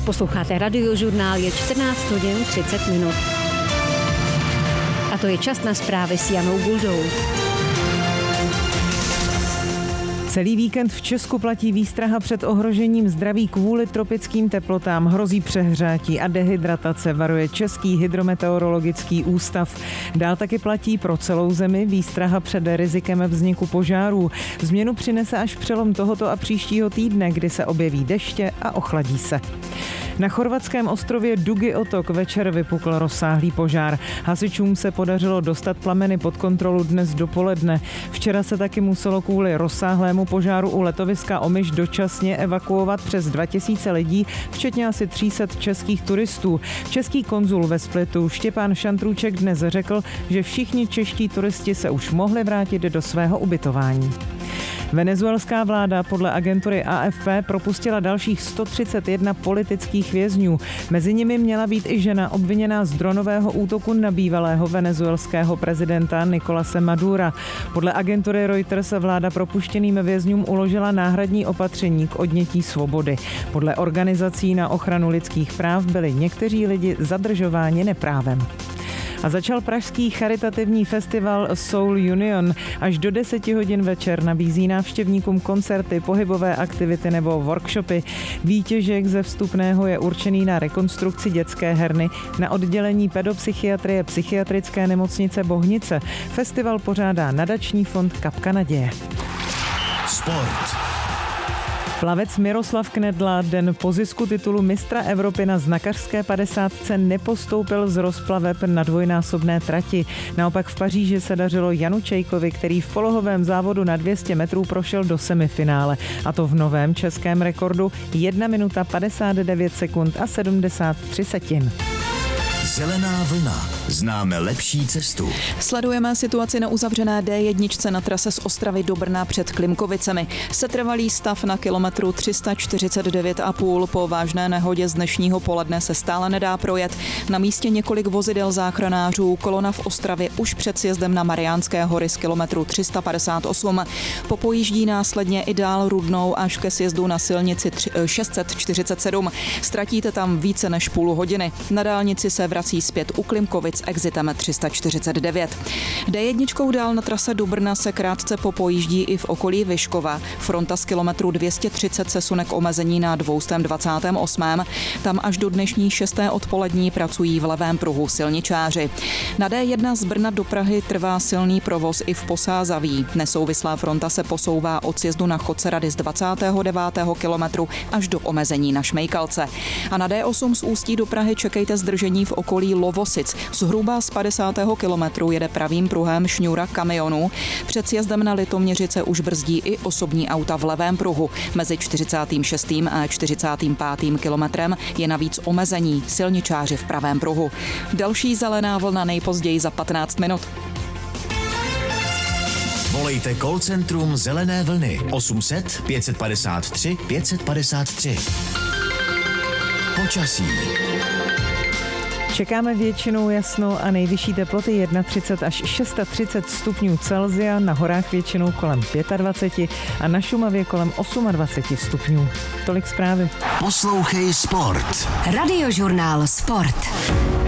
Posloucháte Radiožurnál, je 14 hodin 30 minut. A to je čas na zprávy s Janou Buldou. Celý víkend v Česku platí výstraha před ohrožením zdraví kvůli tropickým teplotám. Hrozí přehřátí a dehydratace, varuje Český hydrometeorologický ústav. Dál taky platí pro celou zemi výstraha před rizikem vzniku požárů. Změnu přinese až přelom tohoto a příštího týdne, kdy se objeví deště a ochladí se. Na chorvatském ostrově Dugi Otok večer vypukl rozsáhlý požár. Hasičům se podařilo dostat plameny pod kontrolu dnes dopoledne. Včera se taky muselo kvůli rozsáhlému požáru u letoviska Omiš dočasně evakuovat přes 2000 lidí, včetně asi 300 českých turistů. Český konzul ve Splitu Štěpán Šantrůček dnes řekl, že všichni čeští turisti se už mohli vrátit do svého ubytování. Venezuelská vláda podle agentury AFP propustila dalších 131 politických vězňů. Mezi nimi měla být i žena obviněná z dronového útoku na bývalého venezuelského prezidenta Nicolase Madura. Podle agentury Reuters vláda propuštěným vězňům uložila náhradní opatření k odnětí svobody. Podle organizací na ochranu lidských práv byli někteří lidi zadržováni neprávem. A začal pražský charitativní festival Soul Union. Až do 10 hodin večer nabízí návštěvníkům koncerty, pohybové aktivity nebo workshopy. Výtěžek ze vstupného je určený na rekonstrukci dětské herny na oddělení pedopsychiatrie psychiatrické nemocnice Bohnice. Festival pořádá nadační fond Kapka naděje. Sport. Plavec Miroslav Knedla den po zisku titulu mistra Evropy na znakařské 50 nepostoupil z rozplaveb na dvojnásobné trati. Naopak v Paříži se dařilo Janu Čejkovi, který v polohovém závodu na 200 metrů prošel do semifinále. A to v novém českém rekordu 1 minuta 59 sekund a 73 setin. Zelená vlna. Známe lepší cestu. Sledujeme situaci na uzavřené D1 na trase z Ostravy do Brna před Klimkovicemi. Setrvalý stav na kilometru 349,5. Po vážné nehodě z dnešního poledne se stále nedá projet. Na místě několik vozidel záchranářů. Kolona v Ostravě už před sjezdem na Mariánské hory z kilometru 358. Popojíždí následně i dál Rudnou až ke sjezdu na silnici 647. Ztratíte tam více než půl hodiny. Na dálnici se vrací zpět u Klimkovic exitem 349. D1 dál na trase do Brna se krátce popojíždí i v okolí Vyškova. Fronta z kilometru 230 se sune k omezení na 228. Tam až do dnešní 6. odpolední pracují v levém pruhu silničáři. Na D1 z Brna do Prahy trvá silný provoz i v Posázaví. Nesouvislá fronta se posouvá od sjezdu na Chodce-Rady z 29. kilometru až do omezení na Šmejkalce. A na D8 z Ústí do Prahy čekejte zdržení v okolí Lovosic. Zhruba z 50. kilometru jede pravým pruhem šňůra kamionů. Před sjezdem na Litoměřice už brzdí i osobní auta v levém pruhu. Mezi 46. a 45. kilometrem je navíc omezení silničáři v pravém pruhu. Další zelená vlna nejpozději za 15 minut. Volejte call centrum Zelené vlny 800 553 553. Počasí. Čekáme většinou jasno a nejvyšší teploty 31 až 630 stupňů Celsia, na horách většinou kolem 25 a na Šumavě kolem 28 stupňů. Tolik zprávy. Poslouchej sport. Radiožurnál Sport.